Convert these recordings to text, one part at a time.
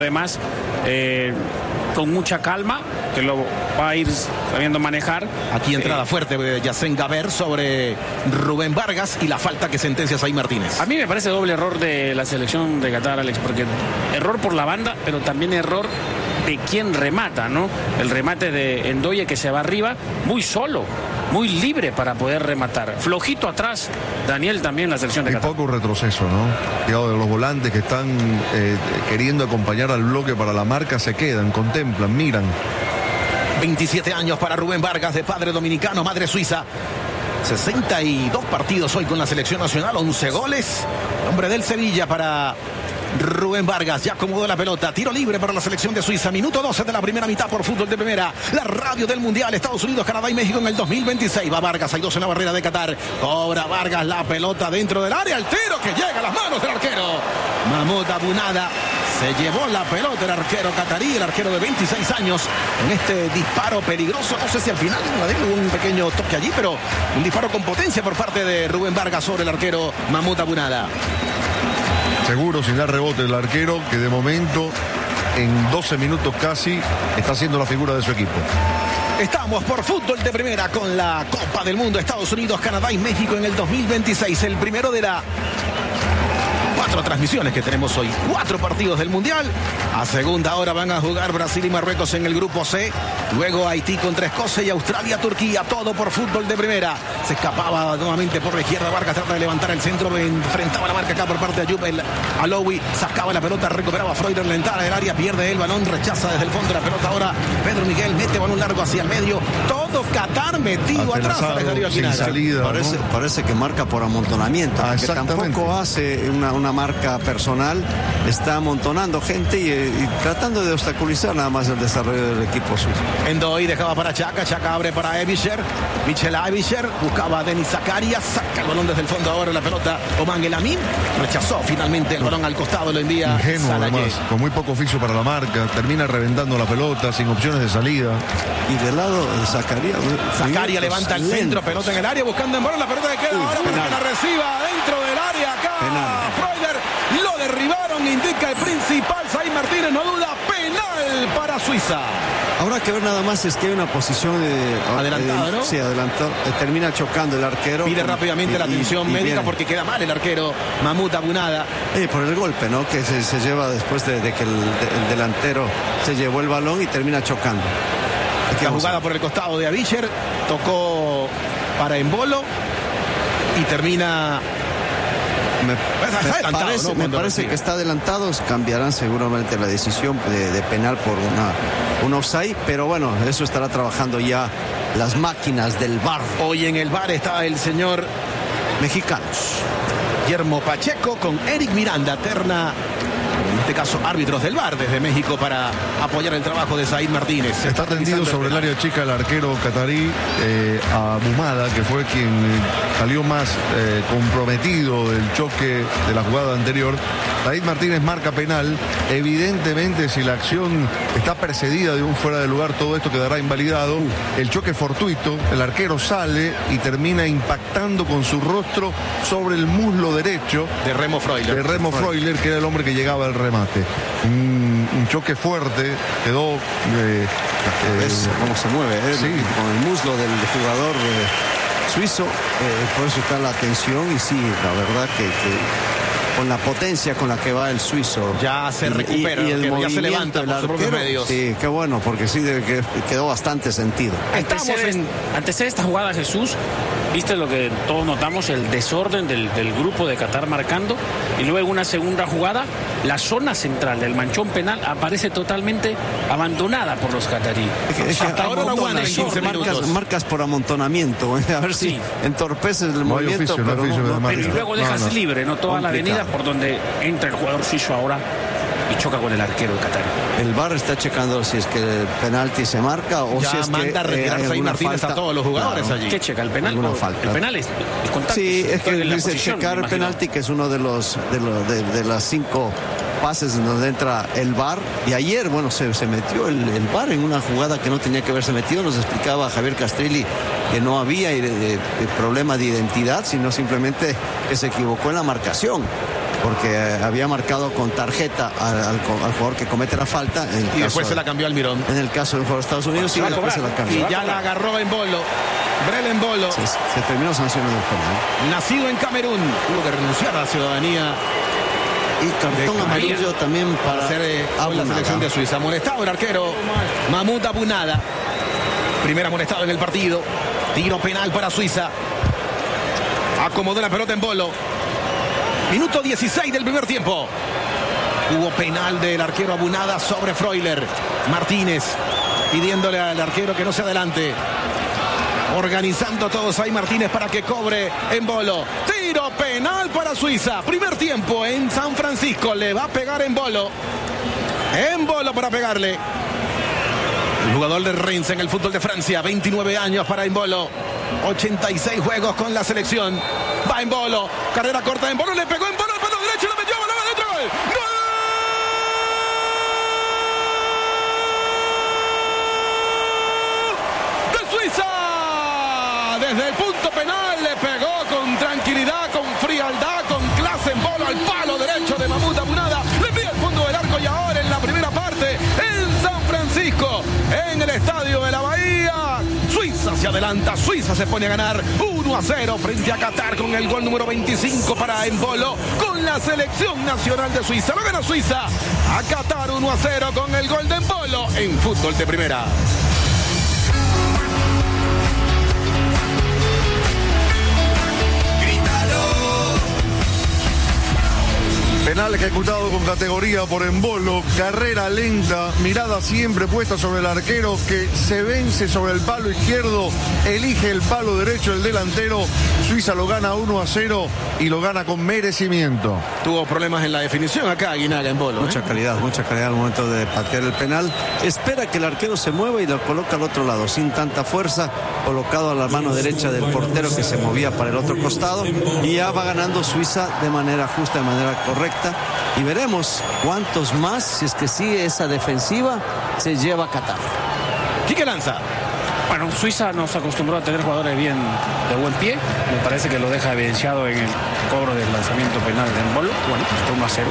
Además, con mucha calma, que lo va a ir sabiendo manejar. Aquí entrada fuerte de Yacén Gaber sobre Rubén Vargas y la falta que sentencia Zaid Martínez. A mí me parece doble error de la selección de Qatar, Alex, porque error por la banda, pero también error de quien remata, ¿no? El remate de Endoye, que se va arriba muy solo, muy libre para poder rematar. Flojito atrás, Daniel, también la selección de Qatar. Y poco retroceso, ¿no? Cuidado de los volantes que están queriendo acompañar al bloque para la marca, se quedan, contemplan, miran. 27 años para Rubén Vargas, de padre dominicano, madre suiza. 62 partidos hoy con la selección nacional, 11 goles. Hombre del Sevilla para Rubén Vargas. Ya acomodó la pelota, tiro libre para la selección de Suiza. Minuto 12 de la primera mitad por Fútbol de Primera, la radio del Mundial. Estados Unidos, Canadá y México en el 2026. Va Vargas, hay dos en la barrera de Qatar. Cobra Vargas la pelota dentro del área, el tiro que llega a las manos del arquero Mahmoud Abunada. Se llevó la pelota el arquero catarí, el arquero de 26 años, en este disparo peligroso. No sé si al final hubo un pequeño toque allí, pero un disparo con potencia por parte de Rubén Vargas sobre el arquero Mahmoud Abunada. Seguro, sin dar rebote el arquero, que de momento, en 12 minutos casi, está haciendo la figura de su equipo. Estamos por Fútbol de Primera con la Copa del Mundo, Estados Unidos, Canadá y México en el 2026. El primero de la 4 transmisiones que tenemos hoy, 4 partidos del Mundial. A segunda hora van a jugar Brasil y Marruecos en el grupo C. Luego Haití contra Escocia y Australia, Turquía. Todo por Fútbol de Primera. Se escapaba nuevamente por la izquierda. Vargas trata de levantar el centro. Enfrentaba la marca acá por parte de Ayub El Aloui. Sacaba la pelota, recuperaba Freuler en la entrada del área. Pierde el balón, rechaza desde el fondo la pelota. Ahora Pedro Miguel mete balón largo hacia el medio. Todo Qatar metido atrás. Sin salida, parece que marca por amontonamiento. Que tampoco hace una marca personal. Está amontonando gente y tratando de obstaculizar nada más el desarrollo del equipo suyo. Endoy dejaba para Chaca, Chaca abre para Ebischer, Michel Ebischer, buscaba a Denis Zakaria, saca el balón desde el fondo, ahora la pelota Oman El Amin, rechazó finalmente el balón al costado, lo envía ingenuo Salayé. Además, con muy poco oficio para la marca, termina reventando la pelota, sin opciones de salida. Y del lado de Zakaria levanta el centro, pelota en el área, buscando en balón, la pelota que queda ahora, que la reciba dentro del área, acá Freuler, lo derribaron, indica el principal, Zaid Martínez, no duda, penal para Suiza. Habrá que ver nada más, es que hay una posición adelantada, ¿no? Sí, adelantado. Termina chocando el arquero. Pide rápidamente la atención médica porque queda mal el arquero Mahmoud Abunada. Por el golpe, ¿no? Que se lleva después de que el delantero se llevó el balón y termina chocando. La jugada por el costado de Ebischer, tocó para Embolo y termina... Me parece que está adelantado. Cambiarán seguramente la decisión de penal por un offside, pero bueno, eso estará trabajando ya las máquinas del VAR. Hoy en el VAR está el señor mexicanos Guillermo Pacheco con Eric Miranda, terna, en este caso árbitros del VAR desde México, para apoyar el trabajo de Zaid Martínez. Está tendido sobre el área chica el arquero catarí, Abumada, que fue quien salió más comprometido del choque de la jugada anterior. Zaid Martínez marca penal. Evidentemente, si la acción está precedida de un fuera de lugar, todo esto quedará invalidado. El choque fortuito, el arquero sale y termina impactando con su rostro sobre el muslo derecho de Remo Freuler, que era el hombre que llegaba al remate. Un choque fuerte, quedó... ¿Ves cómo se mueve? Sí. Con el muslo del jugador suizo, por eso está la tensión y sí, la verdad que con la potencia con la que va el suizo. Ya se recupera, y el movimiento, ya se levanta por sus propios medios. Sí, qué bueno, porque sí quedó bastante sentido. Antecede esta jugada, Jesús. Viste lo que todos notamos, el desorden del grupo de Qatar marcando, y luego una segunda jugada, la zona central del manchón penal aparece totalmente abandonada por los catarí. Hasta ahora la aguantan en 15 marcas por amontonamiento, a ver si entorpeces el movimiento. Pero y luego dejas libre, no toda la avenida por donde entra el jugador suizo ahora y choca con el arquero de Qatar. El VAR está checando si es que el penalti se marca o ya si es manda que a retirar Zaid Martínez a todos los jugadores allí. ¿Qué checa? ¿El penal? Alguna falta. El penal es contacto. Sí, es que dice checar el penalti, que es uno de las 5 pases en donde entra el VAR. Y ayer, bueno, se metió el VAR en una jugada que no tenía que haberse metido. Nos explicaba Javier Castrilli que no había problema de identidad, sino simplemente que se equivocó en la marcación. porque había marcado con tarjeta al jugador que comete la falta. Y después se la cambió Almirón. En el caso del jugador de Estados Unidos, y después se la cambió. Y ya la agarró Embolo. Brel Embolo. Se terminó sancionando el penal. Nacido en Camerún, tuvo que renunciar a la ciudadanía. Y cartón amarillo también para hacer la selección de Suiza. Amonestado el arquero Mahmoud Abunada. Primer amonestado en el partido. Tiro penal para Suiza. Acomodó la pelota Embolo. Minuto 16 del primer tiempo. Hubo penal del arquero Abunada sobre Freuler. Martínez pidiéndole al arquero que no se adelante. Organizando todos ahí Martínez para que cobre Embolo. Tiro penal para Suiza. Primer tiempo en San Francisco. Le va a pegar Embolo. Embolo para pegarle. El jugador de Reims en el fútbol de Francia. 29 años para Embolo. 86 juegos con la selección. Va Embolo. Carrera corta de Embolo. Le pegó Embolo. El palo derecho. Lo metió. Balón adentro. ¡Gol! Desde el punto penal le pegó con tranquilidad, con frialdad, con clase Embolo al palo derecho de Mahmoud Abunada. Le envía al fondo del arco y ahora en la primera parte en San Francisco, en el estadio de la Bahía. Suiza se adelanta, Suiza se pone a ganar 1-0 frente a Qatar con el gol número 25 para Embolo con la selección nacional de Suiza. Lo gana Suiza a Qatar 1-0 con el gol de Embolo en fútbol de primera. Penal ejecutado con categoría por Embolo, carrera lenta, mirada siempre puesta sobre el arquero que se vence sobre el palo izquierdo, elige el palo derecho el delantero. Suiza lo gana 1-0 y lo gana con merecimiento. Tuvo problemas en la definición acá Aguinaga Embolo. Mucha calidad al momento de patear el penal. Espera que el arquero se mueva y lo coloca al otro lado, sin tanta fuerza, colocado a la mano derecha del portero que se movía para el otro costado, y ya va ganando Suiza de manera justa, de manera correcta. Y veremos cuántos más, si es que sigue esa defensiva, se lleva a Qatar. Quique Lanza. Bueno, Suiza nos acostumbró a tener jugadores bien de buen pie. Me parece que lo deja evidenciado en el cobro del lanzamiento penal de Embolo. Bueno, está 1-0.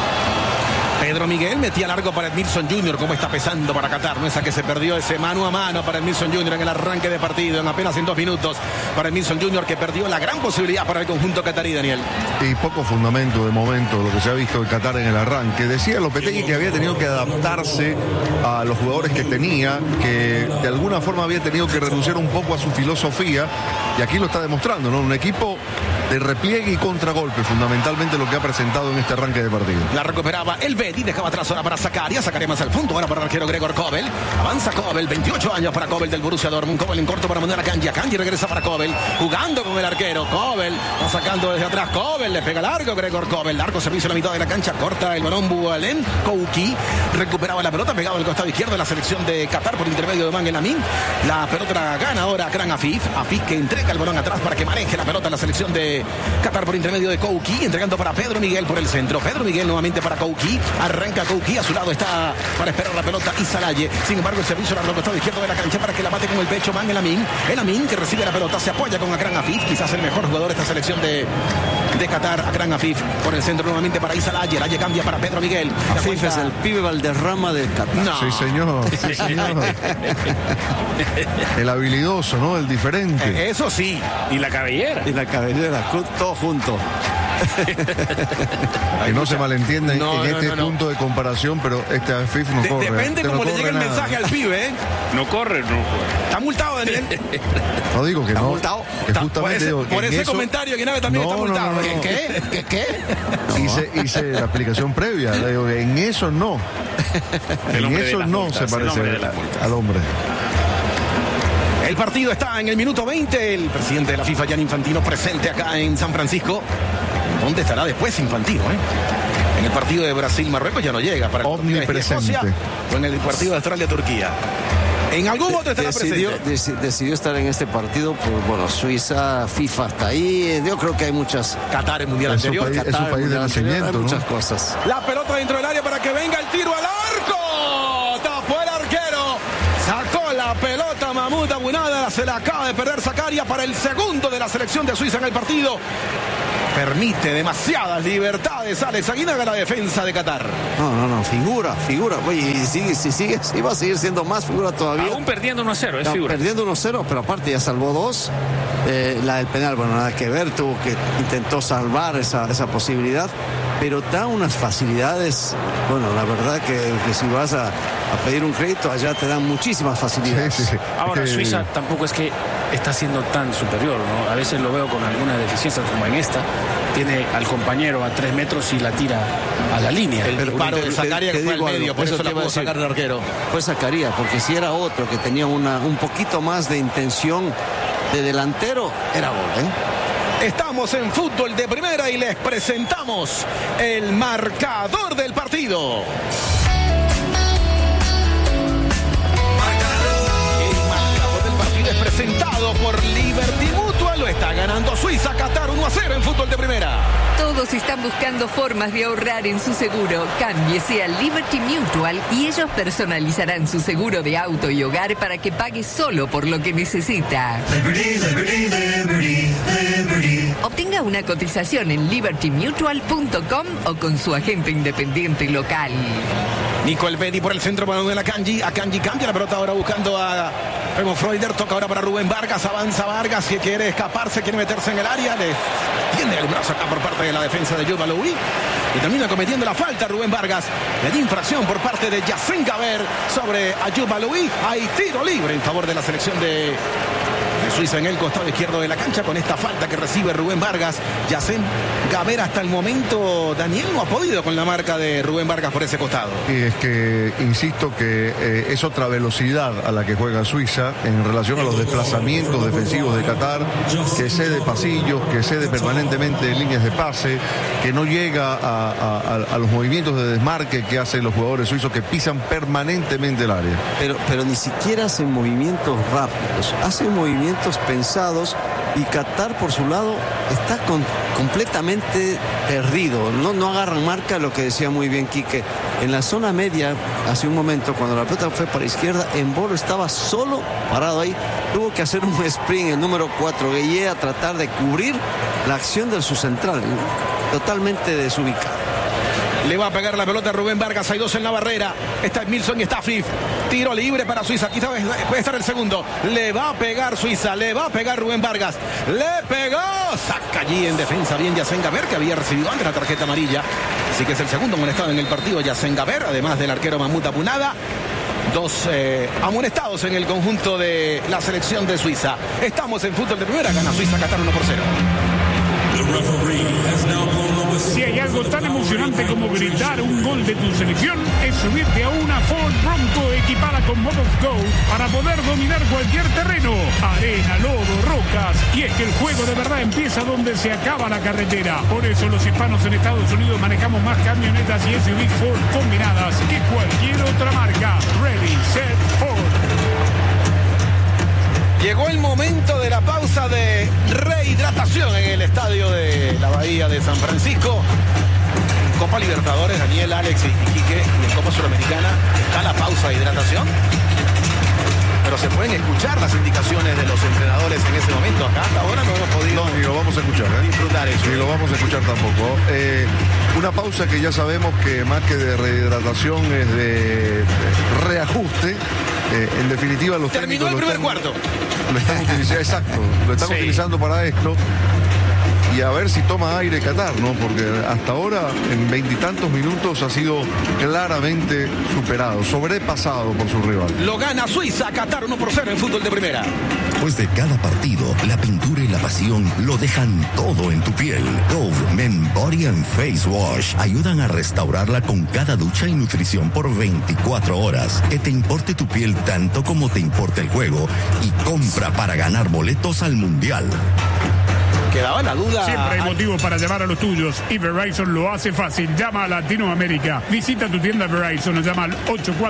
Pedro Miguel metía largo para Edmilson Jr. ¿Cómo está pesando para Qatar? No, esa que se perdió ese mano a mano para Edmilson Jr. en el arranque de partido, en apenas 2 minutos para Edmilson Jr. que perdió la gran posibilidad para el conjunto catarí, Daniel. Y poco fundamento de momento lo que se ha visto de Qatar en el arranque. Decía Lopetegui que había tenido que adaptarse a los jugadores que tenía, que de alguna forma había tenido que renunciar un poco a su filosofía, y aquí lo está demostrando, ¿no? Un equipo de repliegue y contragolpe, fundamentalmente lo que ha presentado en este arranque de partido. La recuperaba el Betty, dejaba atrás ahora para Zakaria, sacaría más al fondo, ahora para el arquero Gregor Kobel. Avanza Kobel, 28 años para Kobel del Borussia Dortmund. Kobel en corto para mandar a Kanji. Kanji regresa para Kobel, jugando con el arquero. Kobel va sacando desde atrás. Kobel le pega largo Gregor Kobel. Largo servicio a la mitad de la cancha, corta el balón Boualem. Kouki recuperaba la pelota, pegado al costado izquierdo de la selección de Qatar por intermedio de Man El Amin. La pelota la gana ahora Akran Afif. Afif que entrega el balón atrás para que maneje la pelota en la selección de Qatar por intermedio de Kouki, entregando para Pedro Miguel por el centro. Pedro Miguel nuevamente para Kouki. Arranca Kouki, a su lado está para esperar la pelota Isalaye. Sin embargo, el servicio al costado izquierdo de la cancha para que la bate con el pecho Man El Amin. El Amin que recibe la pelota, se apoya con Akran Afif, quizás el mejor jugador de esta selección de Qatar. Akran Afif por el centro nuevamente para Isalaye. Isalaye cambia para Pedro Miguel. Afif es el pibe Valderrama del Qatar. No. Sí, señor. Sí, señor. El habilidoso, ¿no? El diferente. Eso sí. Y la cabellera. Todo junto. Que no se malentienda en este punto de comparación, pero este Afif no corre. Depende cómo le llegue el mensaje al pibe, ¿eh? No corre, no. Está multado, Daniel. No digo que está no. Multado. Que justamente por ese comentario que también está multado. No. ¿Qué? Hice la explicación previa. Le digo que en eso no. En eso no se parece al hombre. El partido está en el minuto 20. El presidente de la FIFA, Gianni Infantino, presente acá en San Francisco. ¿Dónde estará después Infantino, En el partido de Brasil-Marruecos ya no llega. Para el omnipresente. O en el partido de Australia-Turquía. En algún otro estará presente. Decidió estar en este partido por, Suiza, FIFA está ahí. Yo creo que hay muchas. Qatar en mundial anterior. Es un país de nacimiento, hay muchas cosas. La pelota dentro del área para que venga el tiro al arco. Tapó el arquero. Sacó la pelota Mahmoud Mahmoud Abunada se la acaba de perder Zakaria para el segundo de la selección de Suiza en el partido. Permite demasiadas libertades Alex Aguinaga, la defensa de Qatar. No, figura. Oye, y si va a seguir siendo más figura todavía. Aún perdiendo 1-0, es figura. Perdiendo 1-0, pero aparte ya salvó 2. La del penal, bueno, nada que ver, intentó salvar esa posibilidad, pero da unas facilidades. Bueno, la verdad que si vas a pedir un crédito, allá te dan muchísimas facilidades. Sí. Ahora, Suiza tampoco es que está siendo tan superior, ¿no? A veces lo veo con algunas deficiencias, como en esta. Tiene al compañero a 3 metros y la tira a la línea. El paro de Zakaria que fue al medio, por eso la pudo sacar el arquero. Pues Zakaria, porque si era otro que tenía un poquito más de intención de delantero, era gol, ¿eh? Estamos en Fútbol de Primera y les presentamos el marcador del partido. Es presentado por Liberty Mutual. Lo está ganando Suiza, Qatar 1-0 en Fútbol de Primera. Todos están buscando formas de ahorrar en su seguro. Cámbiese a Liberty Mutual y ellos personalizarán su seguro de auto y hogar para que pague solo por lo que necesita. Liberty. Obtenga una cotización en libertymutual.com o con su agente independiente local. Nico Elvedi por el centro para Manuel Akanji. Akanji cambia la pelota ahora buscando a Remo Freuler. Toca ahora para Rubén Vargas. Avanza Vargas que quiere escaparse, quiere meterse en el área. Le tiene el brazo acá por parte de la defensa de Ayub Baloui. Y termina cometiendo la falta Rubén Vargas. Le dio infracción por parte de Yassen Gaber sobre Ayub Baloui. Hay tiro libre en favor de la selección de Suiza en el costado izquierdo de la cancha con esta falta que recibe Rubén Vargas. Yassen Gaber hasta el momento, Daniel, no ha podido con la marca de Rubén Vargas por ese costado. Y es que, insisto, que es otra velocidad a la que juega Suiza en relación a los desplazamientos defensivos de Qatar, que cede pasillos, que cede permanentemente líneas de pase, que no llega a los movimientos de desmarque que hacen los jugadores suizos, que pisan permanentemente el área. Pero ni siquiera hacen movimientos rápidos, hacen movimientos pensados, y Qatar por su lado está completamente perdido, no agarran marca. Lo que decía muy bien Quique, en la zona media hace un momento cuando la pelota fue para izquierda, Embolo estaba solo parado ahí, tuvo que hacer un sprint el número 4 Gueye a tratar de cubrir la acción de su central, totalmente desubicado. Le va a pegar la pelota a Rubén Vargas. Hay 2 en la barrera. Está Milson y está Fif. Tiro libre para Suiza. Quizá puede estar el segundo. Le va a pegar Suiza. Le va a pegar Rubén Vargas. Le pegó. Saca allí en defensa bien Yassen Gaber, que había recibido antes la tarjeta amarilla. Así que es el segundo amonestado en el partido Yassen Gaber, además del arquero Mahmoud Abunada. 2 amonestados en el conjunto de la selección de Suiza. Estamos en Fútbol de Primera. Gana Suiza, Qatar 1-0. Si hay algo tan emocionante como gritar un gol de tu selección, es subirte a una Ford Bronco equipada con modos Go para poder dominar cualquier terreno, arena, lodo, rocas. Y es que el juego de verdad empieza donde se acaba la carretera. Por eso los hispanos en Estados Unidos manejamos más camionetas y SUV Ford combinadas que cualquier otra marca. Ready, set, Ford. Llegó el momento de la pausa de rehidratación en el estadio de la Bahía de San Francisco. Copa Libertadores, Daniel, Alex y Quique, y en Copa Sudamericana está la pausa de hidratación. Pero se pueden escuchar las indicaciones de los entrenadores en ese momento. Acá hasta ahora no hemos podido ni lo vamos a escuchar, disfrutar eso. Ni lo vamos a escuchar tampoco. Una pausa que ya sabemos que más que de rehidratación es de reajuste. En definitiva, los terminó el primer cuarto. Lo están utilizando, exacto. Lo están utilizando para esto. Y a ver si toma aire Qatar, ¿no? Porque hasta ahora, en 20 y tantos minutos, ha sido claramente superado, sobrepasado por su rival. Lo gana Suiza, Qatar 1-0 en Fútbol de Primera. Después de cada partido, la pintura y la pasión lo dejan todo en tu piel. Dove Men Body and Face Wash ayudan a restaurarla con cada ducha y nutrición por 24 horas. Que te importe tu piel tanto como te importa el juego, y compra para ganar boletos al Mundial. Quedaba la duda. Siempre hay motivos para llamar a los tuyos, y Verizon lo hace fácil. Llama a Latinoamérica. Visita tu tienda Verizon o llama al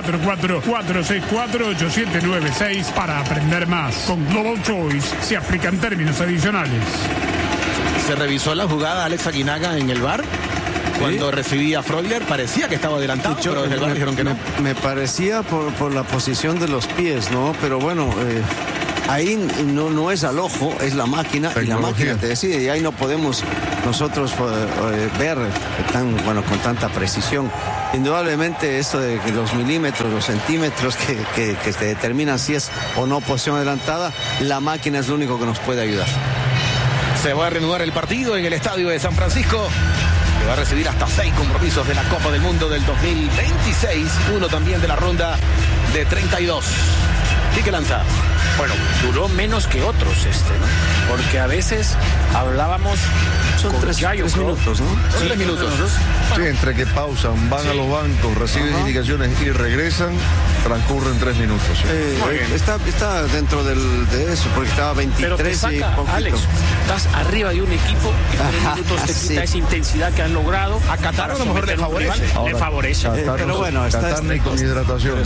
844-464-8796 para aprender más. Con Global Choice se aplican términos adicionales. Se revisó la jugada Alex Aguinaga en el VAR. Cuando recibía a Freuler, parecía que estaba adelantado, pero desde el VAR dijeron que no. Me parecía por la posición de los pies, ¿no? Pero bueno, ahí no es al ojo, es la máquina, y la máquina te decide, y ahí no podemos nosotros ver con tanta precisión. Indudablemente esto de que los milímetros, los centímetros que te determinan si es o no posición adelantada, la máquina es lo único que nos puede ayudar. Se va a reanudar el partido en el estadio de San Francisco, que va a recibir hasta 6 compromisos de la Copa del Mundo del 2026, uno también de la ronda de 32. Quique Lanza. Bueno, duró menos que otros ¿no? Porque a veces hablábamos... Son 3 minutos, ¿no? Son 3 minutos. Sí, entre que pausan, van a los bancos, reciben indicaciones y regresan, transcurren 3 minutos. Está dentro de eso, porque estaba 23 pero te saca, y poquito. Alex, estás arriba de un equipo y 3 minutos te quita esa intensidad que han logrado. A Qatar a lo mejor le favorece. Le favorece. Pero bueno, Qatar ni con hidratación.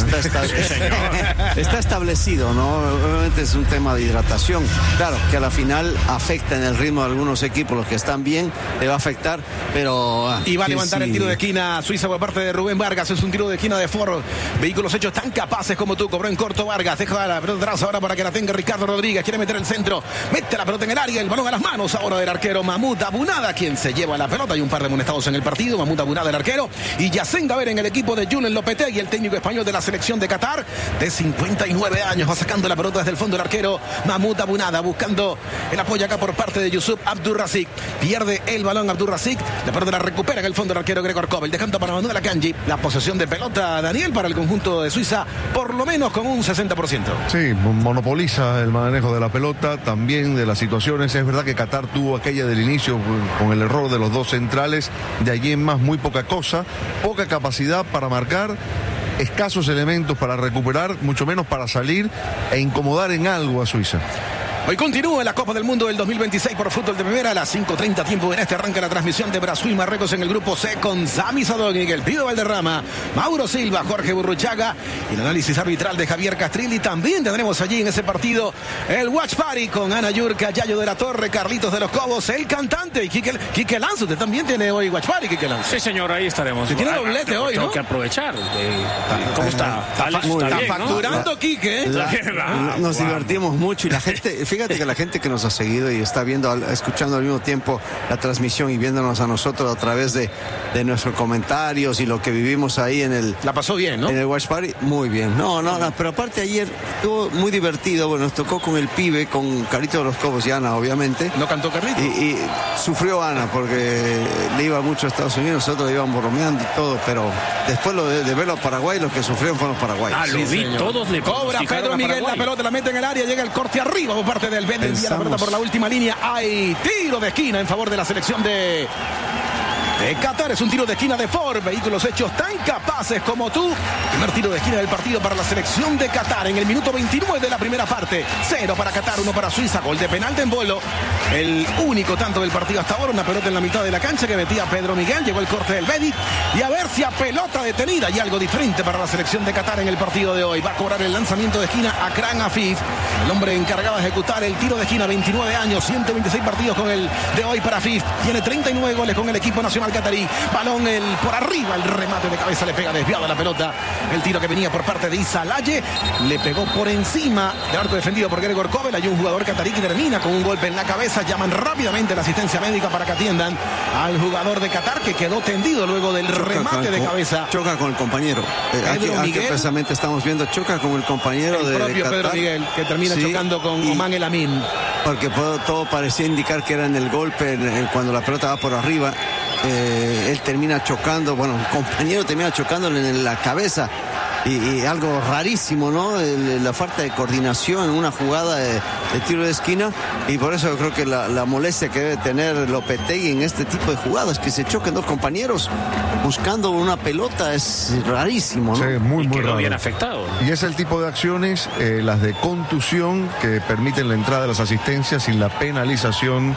Está establecido, ¿no? Obviamente es un tema de hidratación. Claro, que a la final afecta en el ritmo de algunos equipos, los que están bien, le va a afectar, pero... Y va a levantar el tiro de esquina Suiza por parte de Rubén Vargas. Es un tiro de esquina de Ford. Vehículos hechos tan capaces como tú. Cobró en corto Vargas. Deja la pelota atrás ahora para que la tenga Ricardo Rodríguez. Quiere meter el centro. Mete la pelota en el área. El balón a las manos ahora del arquero Mahmoud Abunada, quien se lleva la pelota. Hay un par de amonestados en el partido. Mahmoud Abunada, el arquero. Y Yacén Gaber en el equipo de Julen Lopetegui, el técnico español de la selección de Qatar, de 59 años. Va sacando la pelota desde el fondo el arquero Mahmoud Abunada, buscando el apoyo acá por parte de Yusuf Abdurrazik. Pierde el balón Abdurrazik. La pelota la recupera en el fondo el arquero Gregor Kobel, dejando para Manuel Akanji la posesión de pelota, Daniel, para el conjunto de Suiza, por lo menos con un 60%. Sí, monopoliza el manejo de la pelota, también de las situaciones. Es verdad que Qatar tuvo aquella del inicio con el error de los 2 centrales, de allí en más muy poca cosa, poca capacidad para marcar, escasos elementos para recuperar, mucho menos para salir e incomodar en algo a Suiza. Hoy continúa la Copa del Mundo del 2026 por fútbol de primera a las 5:30 tiempo en este. Arranca la transmisión de Brasil y Marruecos en el grupo C con Sami Sadogni, el Pido Valderrama, Mauro Silva, Jorge Burruchaga y el análisis arbitral de Javier Castrilli. También tendremos allí en ese partido el Watch Party con Ana Yurka, Yayo de la Torre, Carlitos de los Cobos, el cantante y Quique Lanza. Usted también tiene hoy Watch Party, Quique Lanza. Sí, señor, ahí estaremos. Se tiene doblete hoy, ¿no? Tengo que aprovechar. ¿Cómo está? Está facturando, ¿no? Quique. Nos divertimos mucho y la gente... Fíjate que la gente que nos ha seguido y está escuchando al mismo tiempo la transmisión y viéndonos a nosotros a través de nuestros comentarios y lo que vivimos ahí en el... La pasó bien, ¿no? En el Watch Party, muy bien. No, pero aparte ayer estuvo muy divertido. Bueno, nos tocó con el pibe, con Carlitos de los Cobos y Ana, obviamente. ¿No cantó Carlitos? Y sufrió Ana porque le iba mucho a Estados Unidos, nosotros le íbamos bromeando y todo, pero después de verlo a Paraguay, los que sufrieron fueron los paraguayos. Lo vi, todos le cobra Pedro Miguel la pelota, la mete en el área, llega el corte arriba por parte del Ben, envía la pelota por la última línea. Hay tiro de esquina en favor de la selección de Qatar. Es un tiro de esquina de Ford. Vehículos hechos tan capaces como tú. Primer tiro de esquina del partido para la selección de Qatar en el minuto 29 de la primera parte. 0 para Qatar, 1 para Suiza. Gol de penal de Embolo. El único tanto del partido hasta ahora. Una pelota en la mitad de la cancha que metía Pedro Miguel. Llegó el corte del Bedi. Y a ver si a pelota detenida y algo diferente para la selección de Qatar en el partido de hoy. Va a cobrar el lanzamiento de esquina Akram Afif, el hombre encargado de ejecutar el tiro de esquina. 29 años, 126 partidos con el de hoy para Afif. Tiene 39 goles con el equipo nacional catarí. Balón por arriba, el remate de cabeza le pega desviado a la pelota. El tiro que venía por parte de Issa Laye le pegó por encima del arco defendido por Gregor Kobel. Hay un jugador catarí que termina con un golpe en la cabeza. Llaman rápidamente la asistencia médica para que atiendan al jugador de Qatar, que quedó tendido luego del remate de cabeza. Choca con el compañero. Aquí precisamente estamos viendo, choca con el compañero el propio Qatar, Pedro Miguel, que termina chocando con Oman El Amin. Porque todo parecía indicar que era en el golpe, cuando la pelota va por arriba. Él termina chocando, bueno, un compañero termina chocándole en la cabeza y algo rarísimo, ¿no? La falta de coordinación en una jugada de tiro de esquina, y por eso yo creo que la molestia que debe tener Lopetegui en este tipo de jugadas, que se choquen dos compañeros buscando una pelota, es rarísimo, ¿no? Sí, muy raro. Bien afectado. Y es el tipo de acciones, las de contusión, que permiten la entrada de las asistencias sin la penalización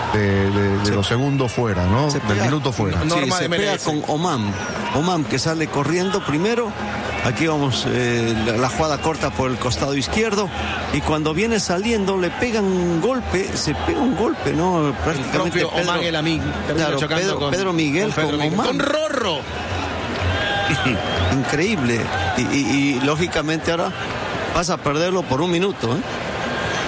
de los segundos fuera, ¿no? Del minuto fuera. Sí, se pega con Oman, que sale corriendo primero. Aquí vamos, la jugada corta por el costado izquierdo, y cuando viene saliendo le pegan un golpe, ¿no? Prácticamente el propio Oman El Amin. Claro, Pedro Miguel con Oman. Con Rorro. Increíble. Y lógicamente ahora vas a perderlo por un minuto, ¿eh?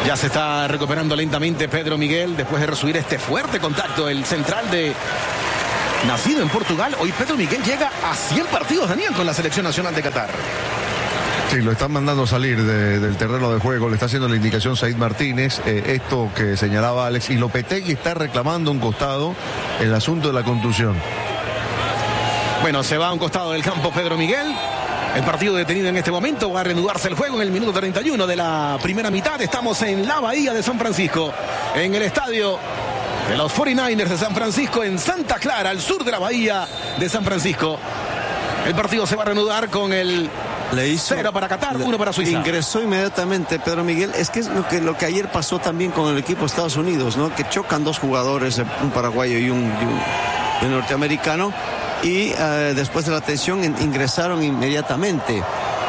Ya se está recuperando lentamente Pedro Miguel después de recibir este fuerte contacto. El central nacido en Portugal. Hoy Pedro Miguel llega a 100 partidos, Daniel, con la selección nacional de Qatar. Sí, lo están mandando salir del terreno de juego. Le está haciendo la indicación Said Martínez. Esto que señalaba Alex. Y Lopetegui está reclamando un costado el asunto de la contusión. Bueno, se va a un costado del campo Pedro Miguel. El partido detenido en este momento. Va a reanudarse el juego en el minuto 31 de la primera mitad. Estamos en la Bahía de San Francisco, en el estadio de los 49ers de San Francisco, en Santa Clara, al sur de la Bahía de San Francisco. El partido se va a reanudar con el 0 para Qatar, 1 para Suiza. Ingresó inmediatamente Pedro Miguel. Es que es lo que ayer pasó también con el equipo de Estados Unidos, ¿no? Que chocan dos jugadores, un paraguayo y un norteamericano. Y después de la tensión ingresaron inmediatamente.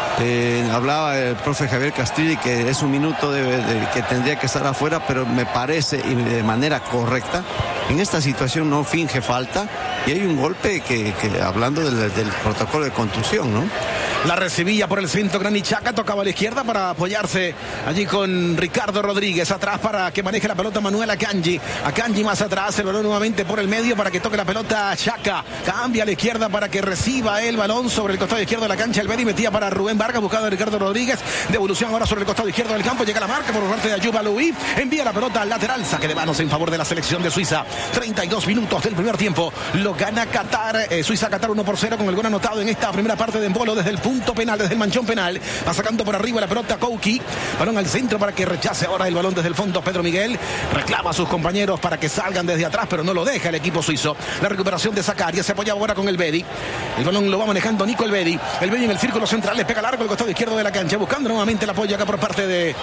Hablaba el profe Javier Castrilli que es un minuto que tendría que estar afuera, pero me parece, y de manera correcta, en esta situación no finge falta y hay un golpe que hablando del protocolo de contusión, ¿no? La recibía por el centro Granit Xhaka, tocaba a la izquierda para apoyarse allí con Ricardo Rodríguez, atrás para que maneje la pelota Manuel Akanji. Akanji más atrás, el balón nuevamente por el medio para que toque la pelota Xhaka. Cambia a la izquierda para que reciba el balón sobre el costado izquierdo de la cancha. El Bedi metía para Rubén Vargas, buscado de Ricardo Rodríguez. Devolución ahora sobre el costado izquierdo del campo. Llega la marca por parte de Ayub Aloui. Envía la pelota al lateral. Saque de manos en favor de la selección de Suiza. 32 minutos del primer tiempo. Lo gana Qatar. Suiza-Qatar 1-0 con el gol anotado en esta primera parte de Embolo desde el punto penal, desde el manchón penal. Va sacando por arriba la pelota Kouki. Balón al centro para que rechace ahora el balón desde el fondo Pedro Miguel. Reclama a sus compañeros para que salgan desde atrás, pero no lo deja el equipo suizo. La recuperación de Zakaria. Se apoya ahora con el Bedi. El balón lo va manejando Nico el Bedi. El Bedi en el círculo central. Le pega largo el costado izquierdo de la cancha. Buscando nuevamente el apoyo acá por parte de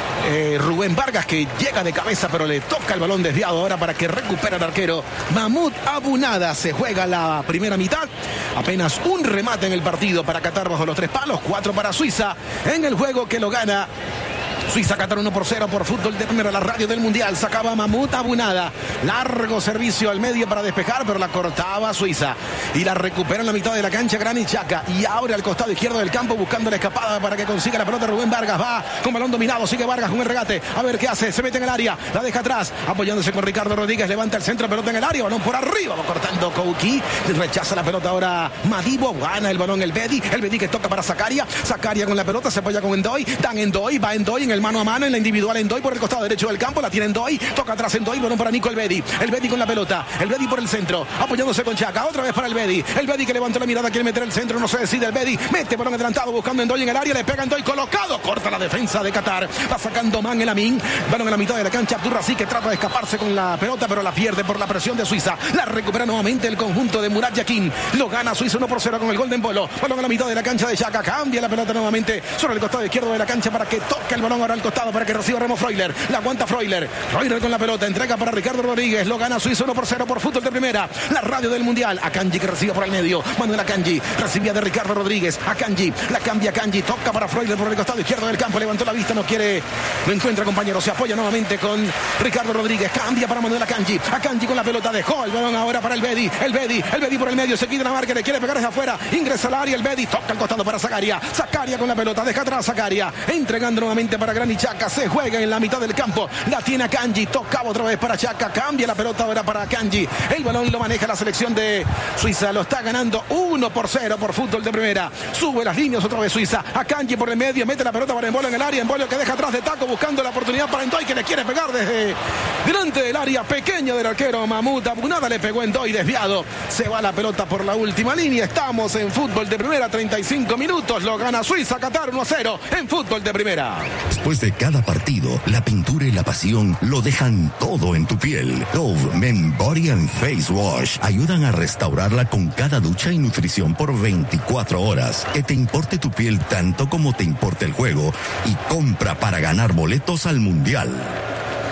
Rubén Vargas, que llega de cabeza, pero le toca el balón desviado ahora para que recupere el arquero Mahmoud Abunada. Se juega la primera mitad. Apenas un remate en el partido para Qatar bajo los 3 palos. 4 para Suiza en el juego que lo gana Suiza-Qatar 1-0 por Fútbol de Primera, la radio del Mundial. Sacaba Mahmoud Abunada. Largo servicio al medio para despejar, pero la cortaba Suiza. Y la recupera en la mitad de la cancha Granit Xhaka. Y abre al costado izquierdo del campo buscando la escapada para que consiga la pelota Rubén Vargas. Va con balón dominado. Sigue Vargas con el regate. A ver qué hace. Se mete en el área. La deja atrás. Apoyándose con Ricardo Rodríguez. Levanta el centro. Pelota en el área. Balón por arriba. Va cortando Kouki. Rechaza la pelota ahora Madibo. Gana el balón el Bedi. El Bedi que toca para Zakaria. Zakaria con la pelota. Se apoya con Endoy. Dan Endoy. Va Endoy en el mano a mano, en la individual Endoy por el costado derecho del campo. La tiene Endoy. Toca atrás Endoy. Balón para Nico el Bedi. El Bedi con la pelota. El Bedi por el centro. Apoyándose con Xhaka. Otra vez para el Bedi. El Bedi que levantó la mirada. Quiere meter el centro. No se decide el Bedi. Mete balón adelantado buscando Endoy en el área. Le pega Endoy colocado. Corta la defensa de Qatar. Va sacando Man el Amin. Balón en la mitad de la cancha. Abdurrazi que trata de escaparse con la pelota, pero la pierde por la presión de Suiza. La recupera nuevamente el conjunto de Murat Yakin. Lo gana Suiza 1-0 con el gol de Embolo. Balón en la mitad de la cancha de Xhaka. Cambia la pelota nuevamente sobre el costado izquierdo de la cancha para que toque el balón ahora al costado para que reciba Remo Freuler. La aguanta Freuler. Freuler con la pelota. Entrega para Ricardo Rodríguez. Lo gana Suiza 1-0 por Fútbol de Primera. La radio del Mundial. Akanji que recibe por el medio. Manuel Akanji. Recibía de Ricardo Rodríguez. Akanji. La cambia Akanji. Toca para Freuler por el costado izquierdo del campo. Levantó la vista. No quiere. No encuentra compañero. Se apoya nuevamente con Ricardo Rodríguez. Cambia para Manuel Akanji. Akanji con la pelota. Dejó el balón ahora para el Bedi. El Bedi por el medio. Se quita la marca. Le quiere pegar desde afuera. Ingresa al área. El Bedi. Toca al costado para Zakaria. Zakaria con la pelota. Deja atrás Zakaria. Entregando nuevamente para Granit Xhaka. Se juega en la mitad del campo. La tiene Akanji. Tocaba otra vez para Xhaka. Cambia la pelota ahora para Akanji. El balón lo maneja la selección de Suiza. Lo está ganando 1-0 por Fútbol de Primera. Sube las líneas otra vez Suiza. Akanji por el medio. Mete la pelota para Embolo en el área. Embolo que deja atrás de taco buscando la oportunidad para Endoy, que le quiere pegar desde delante del área pequeña del arquero Mahmoud Abunada. Le pegó Endoy desviado. Se va la pelota por la última línea. Estamos en Fútbol de Primera. 35 minutos. Lo gana Suiza. Qatar 1-0 en Fútbol de Primera. Después de cada partido, la pintura y la pasión lo dejan todo en tu piel. Dove Men Body and Face Wash ayudan a restaurarla con cada ducha y nutrición por 24 horas. Que te importe tu piel tanto como te importe el juego y compra para ganar boletos al Mundial.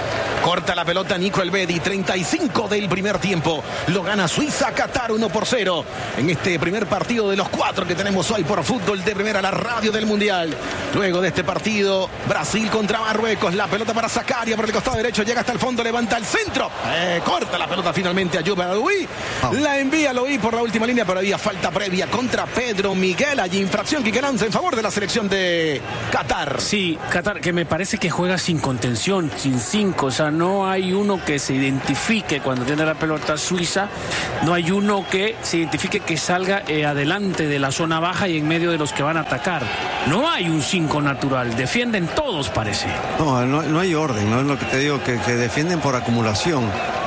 Corta la pelota Nico Elvedi, 35 del primer tiempo. Lo gana Suiza, Qatar 1-0. En este primer partido de los 4 que tenemos hoy por Fútbol de Primera, la radio del Mundial. Luego de este partido, Brasil contra Marruecos. La pelota para Zakaria por el costado derecho. Llega hasta el fondo, levanta el centro. Corta la pelota finalmente a Juba Aloui. La envía Aloui por la última línea, pero había falta previa contra Pedro Miguel. Allí infracción Quique Lanza en favor de la selección de Qatar. Sí, Qatar, que me parece que juega sin contención, sin 5. O sea, no hay uno que se identifique cuando tiene la pelota Suiza. No hay uno que se identifique que salga adelante de la zona baja y en medio de los que van a atacar. No hay un 5 natural. Defienden todos, parece. No hay orden, no es lo que te digo, que defienden por acumulación.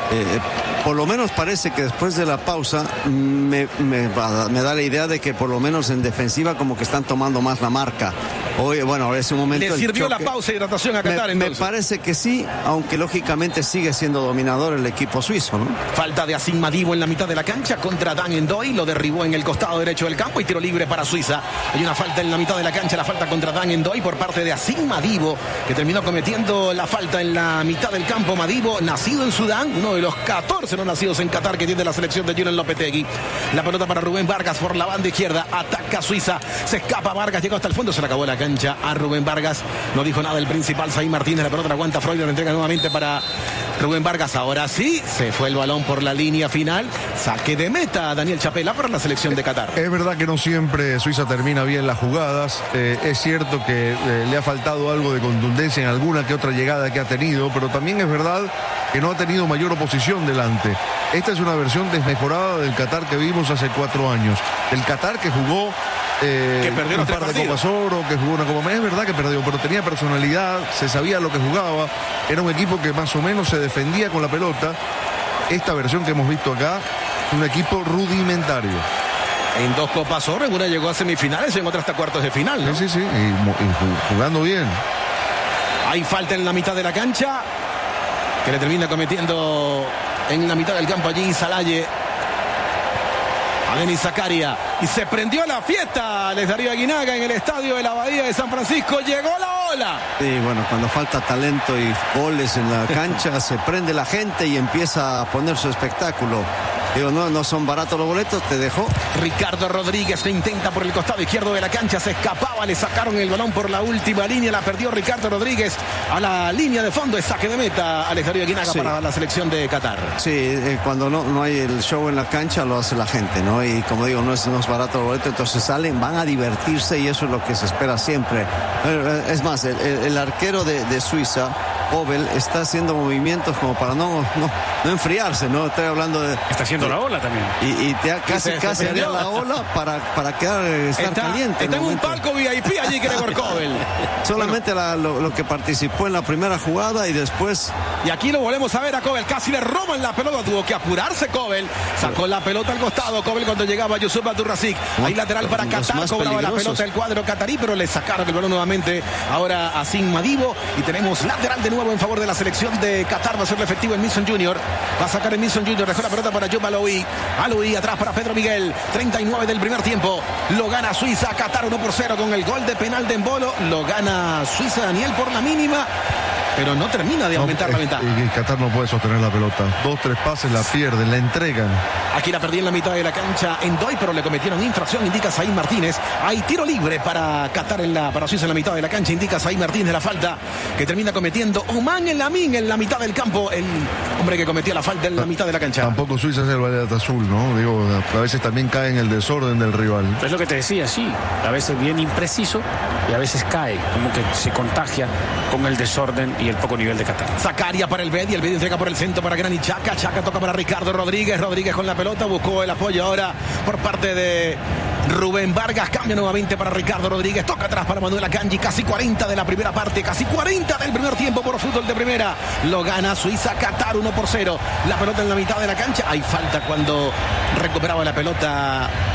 Por lo menos parece que después de la pausa me da la idea de que por lo menos en defensiva como que están tomando más la marca. Hoy, bueno, ahora es un momento. ¿Le sirvió la pausa y hidratación a Qatar entonces? Me parece que sí, aunque lógicamente sigue siendo dominador el equipo suizo, ¿no? Falta de Asim Madibo en la mitad de la cancha contra Dan Endoy, lo derribó en el costado derecho del campo y tiro libre para Suiza. Hay una falta en la mitad de la cancha, la falta contra Dan Endoy por parte de Asim Madibo, que terminó cometiendo la falta en la mitad del campo. Madibo, nacido en Sudán, uno de los 14 no nacidos en Qatar que tiene la selección de Julen Lopetegui. La pelota para Rubén Vargas por la banda izquierda, ataca Suiza, se escapa Vargas, llegó hasta el fondo, se le acabó la cancha a Rubén Vargas, no dijo nada el principal Zayn Martínez. La pelota la aguanta Freud, la entrega nuevamente para Rubén Vargas. Ahora sí, se fue el balón por la línea final. Saque de meta a Daniel Chapela para la selección de Qatar. Es verdad que no siempre Suiza termina bien las jugadas. Es cierto que le ha faltado algo de contundencia en alguna que otra llegada que ha tenido, pero también es verdad que no ha tenido mayor oposición delante. Esta es una versión desmejorada del Qatar que vimos hace 4 años. El Qatar que jugó que perdió un par de Copas Oro, que jugó una Copa América. Es verdad que perdió, pero tenía personalidad, se sabía lo que jugaba. Era un equipo que más o menos se defendía con la pelota. Esta versión que hemos visto acá, un equipo rudimentario. En 2 Copas Oro, en una llegó a semifinales y en otra hasta cuartos de final, ¿no? Sí, y jugando bien. Hay falta en la mitad de la cancha, que le termina cometiendo en la mitad del campo allí Salaye a Denis Zakaria, y se prendió la fiesta Les Darío Aguinaga en el estadio de la Bahía de San Francisco. Llegó la ola. Sí, bueno, cuando falta talento y goles en la cancha se prende la gente y empieza a poner su espectáculo. Digo, no son baratos los boletos, te dejó. Ricardo Rodríguez le intenta por el costado izquierdo de la cancha, se escapaba, le sacaron el balón por la última línea, la perdió Ricardo Rodríguez a la línea de fondo, es saque de meta Alex Darío Aguinaga para la selección de Qatar. Sí, cuando no hay el show en la cancha lo hace la gente, ¿no? Y como digo, no es barato el boleto, entonces salen, van a divertirse y eso es lo que se espera siempre. Es más, el arquero de Suiza, Obel, está haciendo movimientos como para no enfriarse, ¿no? Estoy hablando de... Está haciendo la ola también. Y casi haría la ola para estar caliente. Está en un palco VIP allí Gregor Kobel. Solamente lo que participó en la primera jugada y después... Y aquí lo volvemos a ver a Kobel, casi le roban la pelota, tuvo que apurarse Kobel, sacó la pelota al costado, Kobel cuando llegaba Yusuf Abdurrazik, ahí lateral para Qatar, cobraba la pelota el cuadro catarí, pero le sacaron el balón nuevamente ahora a Asim Madibo, y tenemos lateral de nuevo en favor de la selección de Qatar, va a ser efectivo en Mason Junior, va a sacar en Mason Junior, dejó la pelota para Juba Aloui, atrás para Pedro Miguel, 39 del primer tiempo, lo gana Suiza, Qatar 1-0 con el gol de penal de Embolo, lo gana Suiza, Daniel, por la mínima, pero no termina de aumentar la ventaja. Y Qatar no puede sostener la pelota. 2-3 pases, la pierden, la entregan. Aquí la perdí en la mitad de la cancha Endoy, pero le cometieron infracción, indica Zayn Martínez. Hay tiro libre para Qatar para Suiza en la mitad de la cancha, indica Zayn Martínez, la falta que termina cometiendo Oman Elamin en la mitad del campo, el hombre que cometió la falta en la mitad de la cancha. Tampoco Suiza es el Valladolid azul, ¿no? Digo, a veces también cae en el desorden del rival. Es lo que te decía, sí. A veces bien impreciso y a veces cae, como que se contagia con el desorden y el poco nivel de Qatar. Zakaria para el Bedi entrega por el centro para Granit Xhaka, Xhaka toca para Ricardo Rodríguez con la pelota, buscó el apoyo ahora por parte de Rubén Vargas, cambia nuevamente para Ricardo Rodríguez, toca atrás para Manuel Akanji, casi 40 de la primera parte, casi 40 del primer tiempo por Fútbol de Primera, lo gana Suiza, Qatar 1-0, la pelota en la mitad de la cancha, hay falta cuando recuperaba la pelota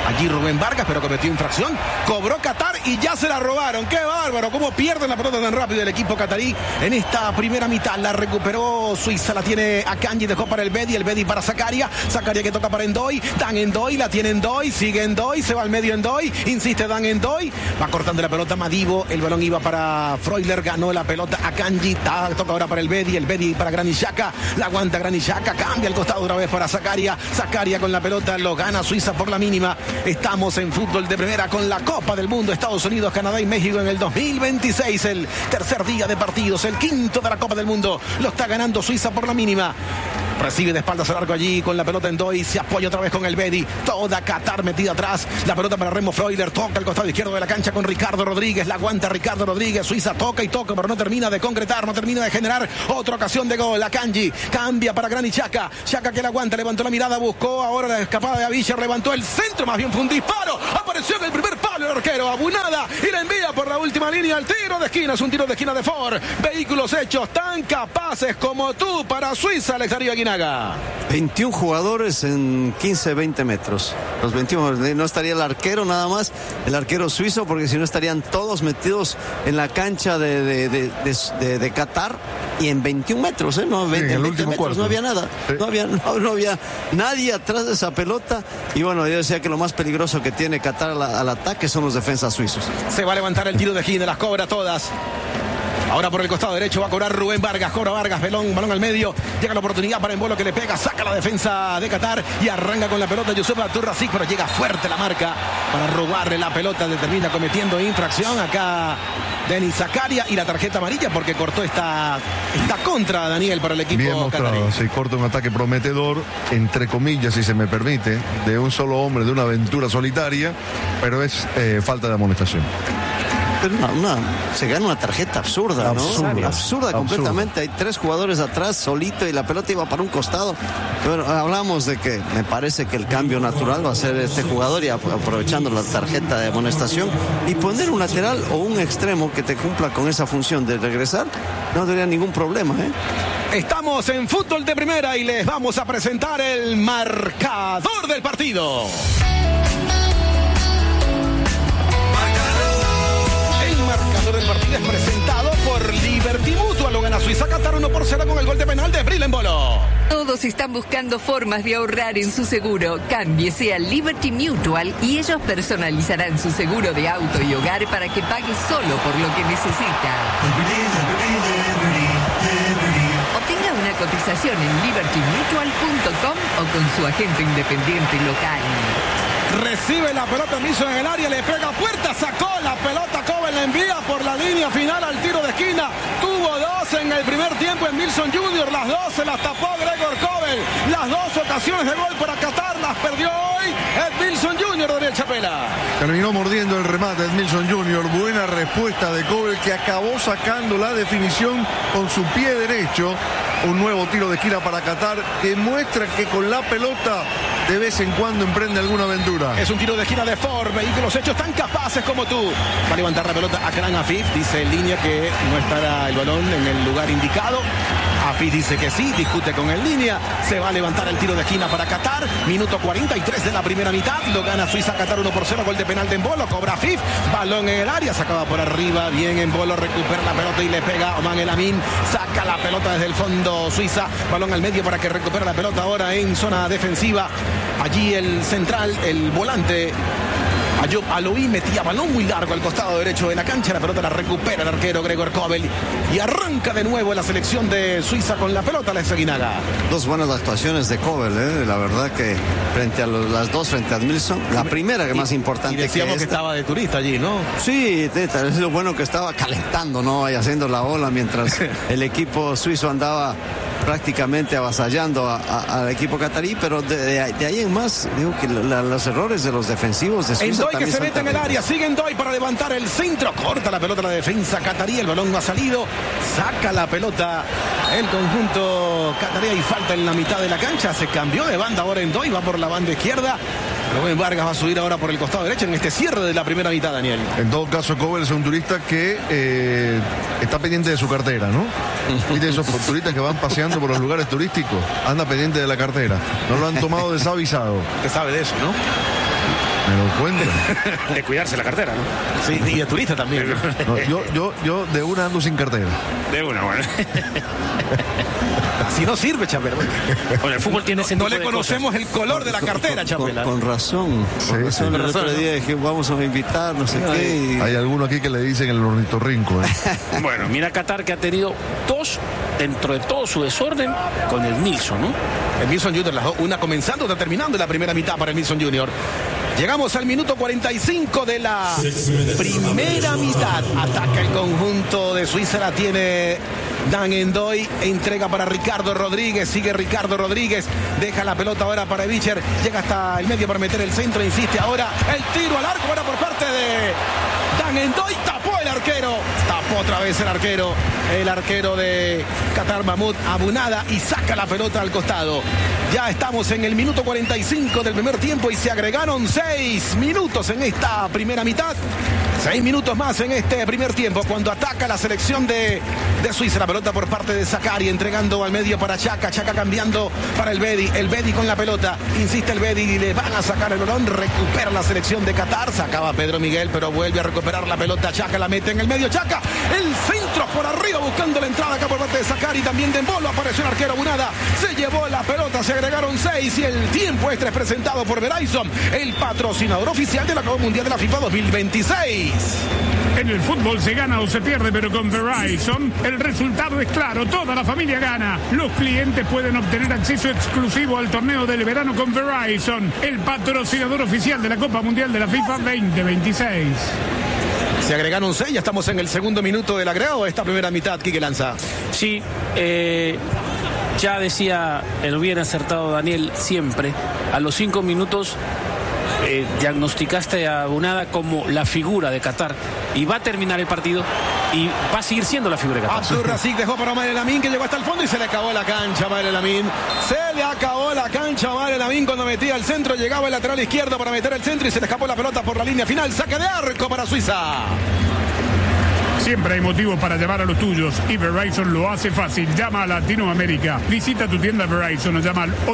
allí Rubén Vargas, pero cometió infracción. Cobró Qatar y ya se la robaron. ¡Qué bárbaro! ¿Cómo pierden la pelota tan rápido el equipo catarí en esta primera mitad? La recuperó Suiza, la tiene Akanji, dejó para el Bedi para Zakaria que toca para Endoy. Dan Endoy, la tiene Endoy, sigue Endoy, se va al medio Endoy, insiste Dan Endoy, va cortando la pelota Madivo, el balón iba para Freuler, ganó la pelota Akanji, toca ahora para el Bedi para Granit Xhaka, la aguanta Granit Xhaka, cambia el costado otra vez para Zakaria con la pelota, lo gana Suiza por la mínima. Estamos en fútbol de primera con la Copa del Mundo, Estados Unidos, Canadá y México en el 2026, el tercer día de partidos, el quinto de la Copa del Mundo, lo está ganando Suiza por la mínima. Recibe de espaldas al arco allí con la pelota Endoy, se apoya otra vez con el Bedi, toda Qatar metida atrás, la pelota para Remo Freuler, toca el costado izquierdo de la cancha con Ricardo Rodríguez, la aguanta Ricardo Rodríguez, Suiza toca y toca, pero no termina de concretar, no termina de generar otra ocasión de gol. Akanji cambia para Granit Xhaka, Xhaka que la aguanta, levantó la mirada, buscó ahora la escapada de Avisher, levantó el centro, más bien fue un disparo, apareció en el primer palo el arquero, Abunada, y la envía por la última línea, el tiro de esquina, es un tiro de esquina de Ford, vehículos hechos tan capaces como tú para Suiza, Alex Darío Aguinaga. 21 jugadores en 15-20 metros. Los 21, no estaría el arquero nada más, el arquero suizo, porque si no estarían todos metidos en la cancha de Qatar y en 21 metros, ¿eh? No, 20, sí, en el 20 último metros, cuarto. no había nada, sí. no había nadie atrás de esa pelota. Y bueno, yo decía que lo más peligroso que tiene Qatar al ataque son los defensas suizos. Se va a levantar el tiro de esquina, las cobra todas. Ahora por el costado derecho va a cobrar Rubén Vargas, cobra Vargas, balón al medio, llega la oportunidad para Embolo que le pega, saca la defensa de Qatar y arranca con la pelota Youssef Abdurrazik, pero llega fuerte la marca para robarle la pelota, termina cometiendo infracción acá Denis Zakaria y la tarjeta amarilla porque cortó esta contra, Daniel, para el equipo bien mostrado, catarí. se corta un ataque prometedor, entre comillas, si se me permite, de un solo hombre, de una aventura solitaria, pero es falta de amonestación. Pero se gana una tarjeta absurda, ¿no? Absurda completamente. Hay 3 jugadores atrás, solito, y la pelota iba para un costado. Pero hablamos de que me parece que el cambio natural va a ser este jugador y aprovechando la tarjeta de amonestación y poner un lateral o un extremo que te cumpla con esa función de regresar, no tendría ningún problema, ¿eh? Estamos en fútbol de primera y les vamos a presentar el marcador del partido. El partido es presentado por Liberty Mutual. Lo gana Suiza Qatar 1-0 con el gol de penal de Bril Embolo. Todos están buscando formas de ahorrar en su seguro. Cámbiese a Liberty Mutual y ellos personalizarán su seguro de auto y hogar para que pague solo por lo que necesita. Obtenga una cotización en libertymutual.com o con su agente independiente local. Recibe la pelota Milson en el área, le pega a puerta, sacó la pelota, Kobel la envía por la línea final al tiro de esquina. Tuvo 2 en el primer tiempo en Milson Jr., las 2 se las tapó Gregor Kobel. Las 2 ocasiones de gol para Qatar las perdió hoy Edmilson Jr., Daniel Chapela. Terminó mordiendo el remate Edmilson Jr., buena respuesta de Kobel que acabó sacando la definición con su pie derecho. Un nuevo tiro de esquina para Qatar que muestra que con la pelota de vez en cuando emprende alguna aventura. Es un tiro de esquina de Ford, vehículos hechos tan capaces como tú. Va a levantar la pelota Akram Afif, dice en línea que no estará el balón en el lugar indicado. Afif dice que sí, discute con el línea. Se va a levantar el tiro de esquina para Qatar. Minuto 43 de la primera mitad. Lo gana Suiza Qatar 1-0. Gol de penal de Embolo. Cobra Afif. Balón en el área. Sacaba por arriba. Bien Embolo. Recupera la pelota y le pega Oman El Amin. Saca la pelota desde el fondo Suiza. Balón al medio para que recupere la pelota ahora en zona defensiva. Allí el central, el volante Ayub Aloui metía balón muy largo al costado derecho de la cancha. La pelota la recupera el arquero Gregor Kobel y arranca de nuevo la selección de Suiza con la pelota, Alex Aguinaga. 2 buenas actuaciones de Kobel, la verdad que frente a las 2 frente a Edmilson, la primera que más importante. Y decíamos que estaba de turista allí, ¿no? Sí, es lo bueno que estaba calentando, ¿no? Y haciendo la ola mientras el equipo suizo andaba prácticamente avasallando al equipo catarí, pero de ahí en más, digo que los errores de los defensivos de Suiza. Endoy que se mete en el área, sigue Endoy para levantar el centro, corta la pelota la defensa catarí, el balón no ha salido, saca la pelota el conjunto catarí y falta en la mitad de la cancha, se cambió de banda ahora Endoy, va por la banda izquierda. Rubén Vargas va a subir ahora por el costado derecho en este cierre de la primera mitad, Daniel. En todo caso, Kobel es un turista que está pendiente de su cartera, ¿no? ¿Viste esos turistas que van paseando por los lugares turísticos? Anda pendiente de la cartera. No lo han tomado desavisado. Usted sabe de eso, ¿no? Me lo cuentan. De cuidarse la cartera, ¿no? Sí, y de turista también. No, yo de una ando sin cartera. De una, bueno. Así no sirve, Chapela. Bueno, el fútbol tiene ese No tipo le de conocemos cosas. el color de la cartera, Chapela. Con razón. Sí, sí. El otro día dije, vamos a invitar, no sé qué. Hay alguno aquí que le dicen el ornitorrinco. Bueno, mira Qatar, que ha tenido dos dentro de todo su desorden con el Nilsson, ¿no? El Nilsson Junior, las dos, una comenzando, otra terminando la primera mitad para el Nilsson Junior. Llegamos al minuto 45 de la primera mitad. Ataca el conjunto de Suiza, la tiene Dan Endoy, entrega para Ricardo Rodríguez, sigue Ricardo Rodríguez, deja la pelota ahora para Bicher, llega hasta el medio para meter el centro, insiste ahora, el tiro al arco, ahora por parte de Dan Endoy, tapó el arquero, tapó otra vez el arquero de Qatar, Mahmoud Abunada, y saca la pelota al costado. Ya estamos en el minuto 45 del primer tiempo y se agregaron 6 minutos en esta primera mitad. 6 minutos más en este primer tiempo cuando ataca la selección de Suiza. La pelota por parte de Zakari, entregando al medio para Chaka. Chaka cambiando para el Bedi con la pelota. Insiste el Bedi y le van a sacar el balón. Recupera la selección de Qatar. Sacaba Pedro Miguel, pero vuelve a recuperar la pelota. Chaka la mete en el medio. Chaka, el centro por arriba buscando la entrada acá por parte de Zakari. También de Embolo apareció el arquero Abunada. Se llevó la pelota, se agregaron 6 y el tiempo extra es presentado por Verizon, el patrocinador oficial de la Copa Mundial de la FIFA 2026. En el fútbol se gana o se pierde, pero con Verizon el resultado es claro, toda la familia gana. Los clientes pueden obtener acceso exclusivo al torneo del verano con Verizon, el patrocinador oficial de la Copa Mundial de la FIFA 2026. Se agregaron 6, ya estamos en el segundo minuto del agregado de esta primera mitad. Quique Lanza. Sí, ya decía el bien acertado Daniel siempre, a los 5 minutos diagnosticaste a Abunada como la figura de Qatar y va a terminar el partido y va a seguir siendo la figura de Qatar. Abdur Razik dejó para Omar El Amin, que llegó hasta el fondo y se le acabó la cancha a Omar El Amin. Se le acabó la cancha a Omar El Amin cuando metía el centro, llegaba el lateral izquierdo para meter el centro y se le escapó la pelota por la línea final. Saque de arco para Suiza. Siempre hay motivos para llamar a los tuyos y Verizon lo hace fácil. Llama a Latinoamérica. Visita tu tienda Verizon o llama al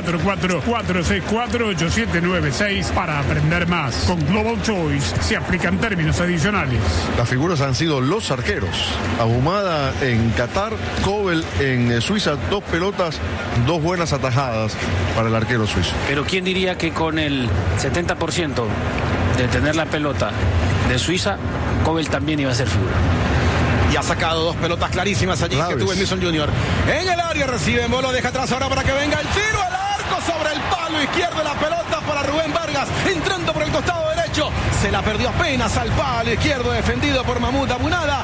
844-464-8796 para aprender más. Con Global Choice se aplican términos adicionales. Las figuras han sido los arqueros. Ahumada en Qatar, Kobel en Suiza, 2 pelotas, 2 buenas atajadas para el arquero suizo. Pero ¿quién diría que con el 70% de tener la pelota de Suiza, Kobel también iba a ser figura? Y ha sacado 2 pelotas clarísimas allí que tuvo el Nilsson Junior. En el área recibe Embolo, deja atrás ahora para que venga el tiro al arco sobre el palo izquierdo. La pelota para Rubén Vargas, entrando por el costado derecho. Se la perdió apenas al palo izquierdo, defendido por Mahmoud Abunada.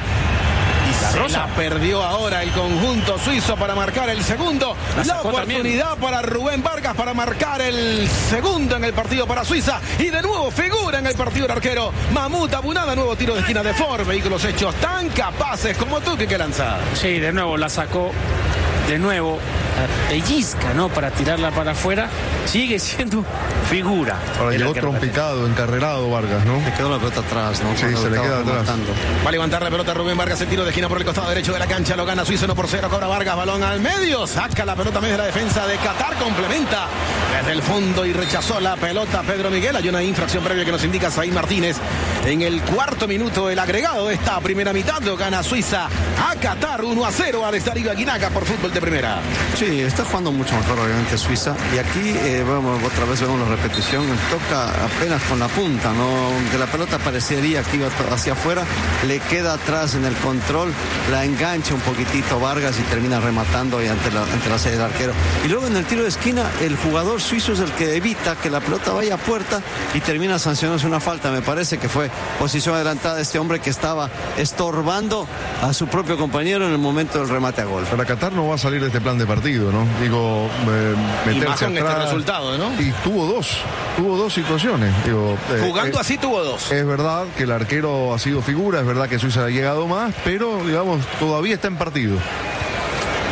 La perdió ahora el conjunto suizo para marcar el segundo. La oportunidad también para Rubén Vargas para marcar el segundo en el partido para Suiza. Y de nuevo figura en el partido el arquero Mahmoud Abunada. Nuevo tiro de esquina de Ford. Vehículos hechos tan capaces como tú, que lanza. Sí, de nuevo la sacó. De nuevo pellizca, ¿no? Para tirarla para afuera. Sigue siendo figura. Ahora llegó trompicado, encarrerado Vargas, ¿no? Le quedó la pelota atrás, ¿no? Sí, se le queda atrás. Va a levantar la pelota Rubén Vargas, el tiro de esquina por el costado derecho de la cancha, lo gana Suiza 1-0, cobra Vargas, balón al medio, saca la pelota medio de la defensa de Qatar, complementa desde el fondo y rechazó la pelota Pedro Miguel. Hay una infracción previa que nos indica Saín Martínez. En el cuarto minuto el agregado de esta primera mitad, lo gana Suiza a Qatar 1-0 al Estadio Aguinaga por fútbol de primera. Sí, está jugando mucho mejor obviamente Suiza y aquí otra vez vemos la repetición, toca apenas con la punta, ¿no? Aunque la pelota parecería que iba hacia afuera, le queda atrás en el control, la engancha un poquitito Vargas y termina rematando y ante la serie del arquero. Y luego en el tiro de esquina el jugador suizo es el que evita que la pelota vaya a puerta y termina sancionándose una falta. Me parece que fue posición adelantada de este hombre que estaba estorbando a su propio compañero en el momento del remate a gol. Para Qatar no va a salir de este plan de partido, ¿no? Digo, meterse atrás. Este resultado, ¿no? Y tuvo dos situaciones. Digo, jugando así tuvo 2. Es verdad que el arquero ha sido figura, es verdad que Suiza ha llegado más, pero digamos, todavía está en partido.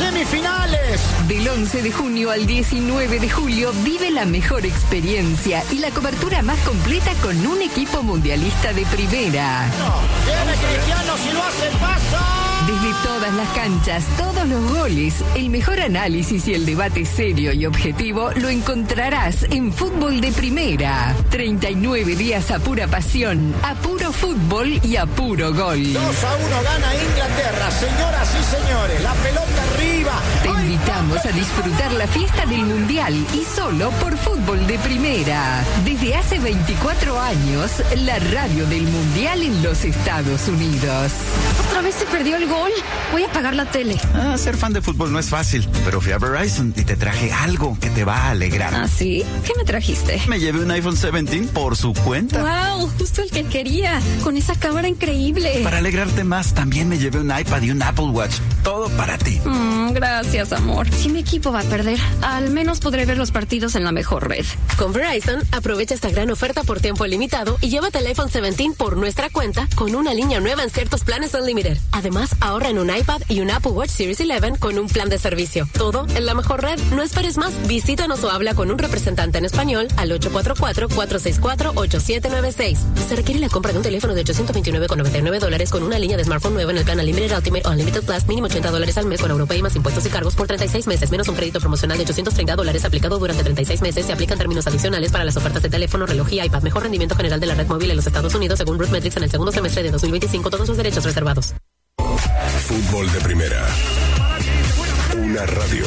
semifinales. Del 11 de junio al 19 de julio vive la mejor experiencia y la cobertura más completa con un equipo mundialista de primera. Viene Cristiano, si lo hace paso. Desde todas las canchas, todos los goles, el mejor análisis y el debate serio y objetivo lo encontrarás en Fútbol de Primera. 39 días a pura pasión, a puro fútbol y a puro gol. 2-1 gana Inglaterra, señoras y señores, la pelota arriba. Te invitamos a disfrutar la fiesta del Mundial y solo por Fútbol de Primera. Desde hace 24 años, la radio del Mundial en los Estados Unidos. ¿Otra vez se perdió el gol? Voy a apagar la tele. Ser fan de fútbol no es fácil, pero fui a Verizon y te traje algo que te va a alegrar. ¿Ah, sí? ¿Qué me trajiste? Me llevé un iPhone 17 por su cuenta. ¡Wow! Justo el que quería, con esa cámara increíble. Para alegrarte más, también me llevé un iPad y un Apple Watch. Todo para ti. Gracias, amor. Si mi equipo va a perder, al menos podré ver los partidos en la mejor red. Con Verizon, aprovecha esta gran oferta por tiempo limitado y llévate el iPhone 17 por nuestra cuenta con una línea nueva en ciertos planes Unlimited. Además, ahorra en un iPad y un Apple Watch Series 11 con un plan de servicio. Todo en la mejor red. No esperes más. Visítanos o habla con un representante en español al 844-464-8796. Se requiere la compra de un teléfono de $829,99 con una línea de smartphone nueva en el plan Unlimited Ultimate o Unlimited Plus, mínimo $80 al mes con Europay más impuestos y cargos por 36 meses, menos un crédito promocional de $830 aplicado durante 36 meses. Se aplican términos adicionales para las ofertas de teléfono, reloj y iPad. Mejor rendimiento general de la red móvil en los Estados Unidos según RootMetrics en el segundo semestre de 2025. Todos sus derechos reservados. Fútbol de Primera. Una radio.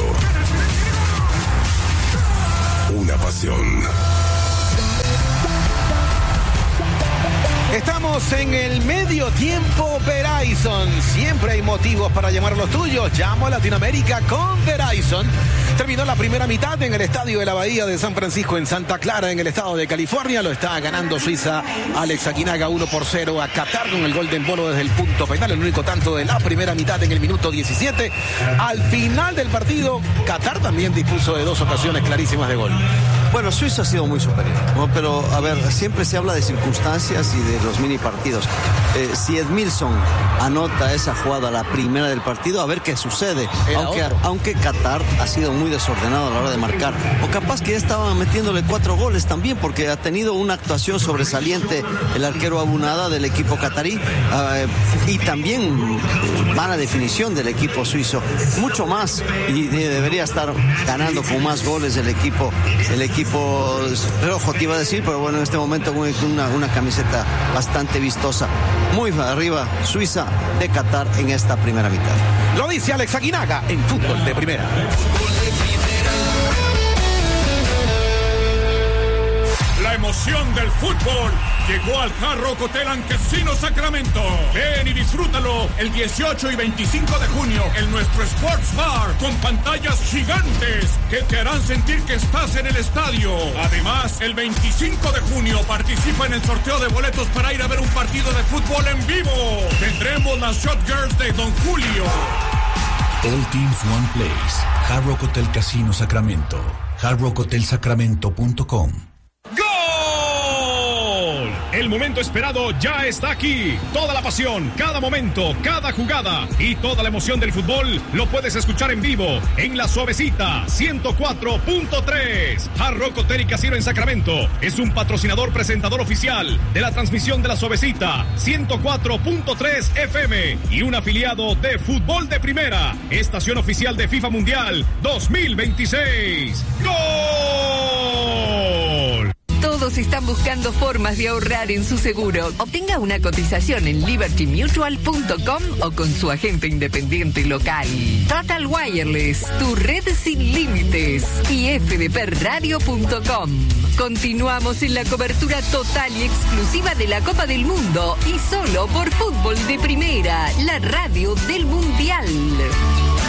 Una pasión. Estamos en el medio tiempo Verizon. Siempre hay motivos para llamar a los tuyos. Llamo a Latinoamérica con Verizon. Terminó la primera mitad en el estadio de la Bahía de San Francisco en Santa Clara, en el estado de California. Lo está ganando Suiza. Alex Aguinaga 1-0 a Qatar con el Golden Bolo desde el punto penal. El único tanto de la primera mitad en el minuto 17. Al final del partido, Qatar también dispuso de dos ocasiones clarísimas de gol. Bueno, Suiza ha sido muy superior, ¿no? Pero, a ver, siempre se habla de circunstancias y de los mini partidos. Si Edmilson anota esa jugada, la primera del partido, a ver qué sucede. Aunque Qatar ha sido muy desordenado a la hora de marcar. O capaz que ya estaba metiéndole 4 goles también, porque ha tenido una actuación sobresaliente el arquero Abunada del equipo qatarí. Y también mala definición del equipo suizo. Mucho más. Y debería estar ganando con más goles el equipo rojo, te iba a decir, pero bueno, en este momento con una camiseta bastante vistosa. Muy arriba Suiza de Qatar en esta primera mitad. Lo dice Alex Aguinaga en Fútbol de Primera. La emoción del fútbol llegó al Hard Rock Hotel and Casino Sacramento. Ven y disfrútalo el 18 y 25 de junio en nuestro Sports Bar con pantallas gigantes que te harán sentir que estás en el estadio. Además, el 25 de junio participa en el sorteo de boletos para ir a ver un partido de fútbol en vivo. Tendremos las Shot Girls de Don Julio. All Teams One Place. Hard Rock Hotel Casino Sacramento. hardrockhotelsacramento.com. El momento esperado ya está aquí. Toda la pasión, cada momento, cada jugada y toda la emoción del fútbol lo puedes escuchar en vivo en La Suavecita 104.3. Hard Rock Hotel y Casino en Sacramento es un patrocinador presentador oficial de la transmisión de La Suavecita 104.3 FM y un afiliado de Fútbol de Primera, estación oficial de FIFA Mundial 2026. ¡Gol! Todos están buscando formas de ahorrar en su seguro. Obtenga una cotización en libertymutual.com o con su agente independiente local. Total Wireless, tu red sin límites. Y fdpradio.com. Continuamos en la cobertura total y exclusiva de la Copa del Mundo y solo por Fútbol de Primera, la radio del Mundial.